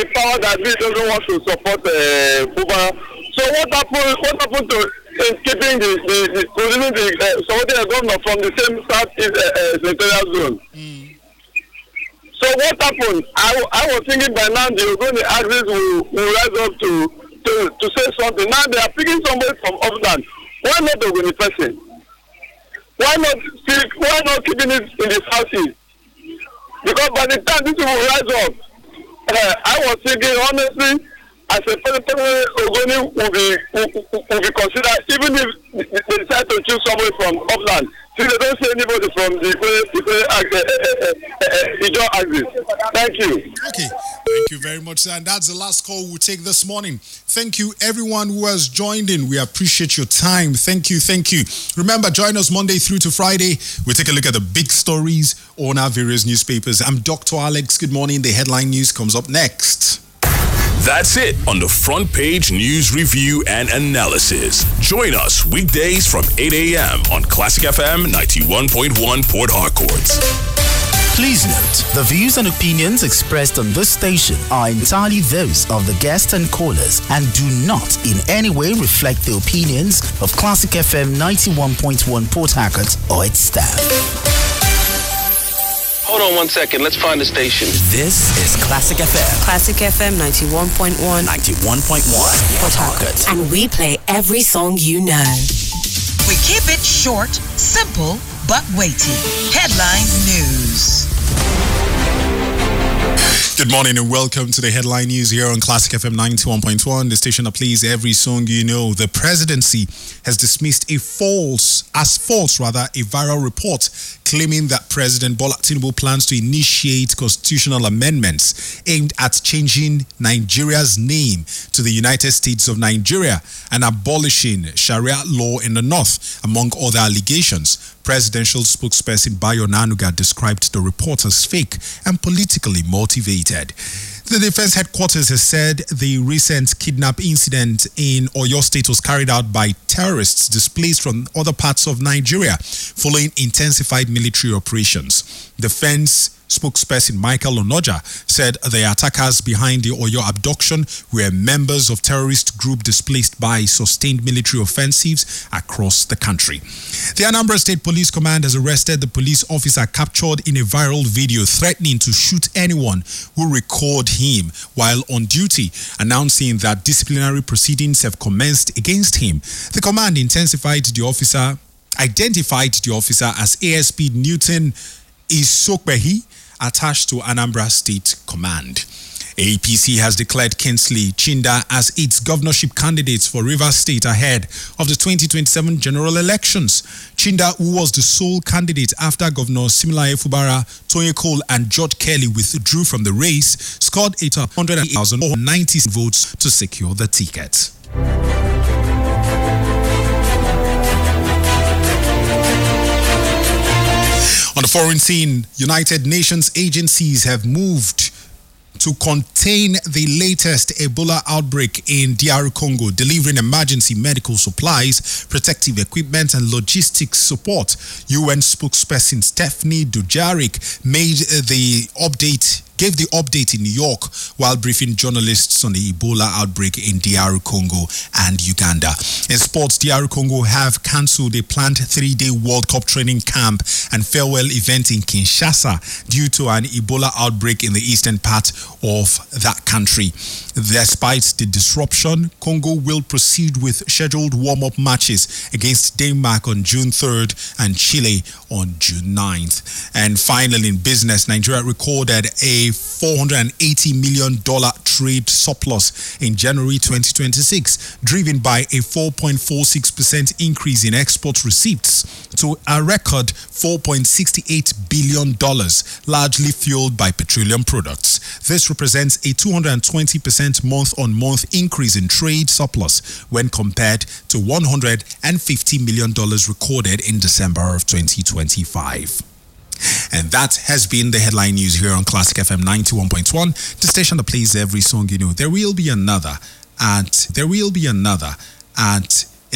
the power that this doesn't want to support Buba. So what happened to keeping supporting the governor from the same southeast senatorial zone? So what happened? I was thinking by now the Ogoni axis will rise up to say something. Now they are picking somebody from upland. Why not the Ogoni person? Why not keeping it in the southeast? Because by the time this will rise up, I was thinking honestly, as a person, Ogoni will be considered, even if they decide to choose somebody from upland. See, they don't say anybody from the axis. Thank you. Okay. Thank you very much, sir. And that's the last call we'll take this morning. Thank you, everyone who has joined in. We appreciate your time. Thank you. Remember, join us Monday through to Friday. We'll take a look at the big stories on our various newspapers. I'm Dr. Alex. Good morning. The headline news comes up next. That's it on the front page news review and analysis. Join us weekdays from 8 a.m. on Classic FM 91.1 Port Harcourt. Please note, the views and opinions expressed on this station are entirely those of the guests and callers and do not in any way reflect the opinions of Classic FM 91.1 Port Harcourt or its staff. Hold on 1 second. Let's find the station. This is Classic FM. Classic FM 91.1. 91.1 Port Harcourt. And we play every song you know. We keep it short, simple, but weighty. Headline news. Good morning and welcome to the headline news here on Classic FM 91.1, the station that plays every song you know. The presidency has dismissed a viral report claiming that President Bola Tinubu plans to initiate constitutional amendments aimed at changing Nigeria's name to the United States of Nigeria and abolishing Sharia law in the north, among other allegations. Presidential spokesperson Bayo Nanuga described the report as fake and politically motivated. The Defense Headquarters has said the recent kidnap incident in Oyo State was carried out by terrorists displaced from other parts of Nigeria following intensified military operations. Defense spokesperson Michael Onoja said the attackers behind the Oyo abduction were members of terrorist group displaced by sustained military offensives across the country. The Anambra State Police Command has arrested the police officer captured in a viral video threatening to shoot anyone who record him while on duty, announcing that disciplinary proceedings have commenced against him. The command identified the officer as ASP Newton Isokbehi, attached to Anambra State Command. APC has declared Kingsley Chinda as its governorship candidate for Rivers State ahead of the 2027 general elections. Chinda, who was the sole candidate after Governor Similaye Fubara, Toye Cole and George Kelly withdrew from the race, scored 808,490 votes to secure the ticket. On the foreign scene, United Nations agencies have moved to contain the latest Ebola outbreak in DR Congo, delivering emergency medical supplies, protective equipment, and logistics support. UN spokesperson Stephanie Dujarric gave the update in New York while briefing journalists on the Ebola outbreak in DR Congo and Uganda. In sports, DR Congo have cancelled a planned 3-day World Cup training camp and farewell event in Kinshasa due to an Ebola outbreak in the eastern part of that country. Despite the disruption, Congo will proceed with scheduled warm-up matches against Denmark on June 3rd and Chile on June 9th. And finally, in business, Nigeria recorded a $480 million trade surplus in January 2026, driven by a 4.46% increase in export receipts to a record $4.68 billion, largely fueled by petroleum products. This represents a 220% month-on-month increase in trade surplus when compared to $150 million recorded in December of 2025. And that has been the headline news here on Classic FM 91.1, the station that plays every song you know. There will be another at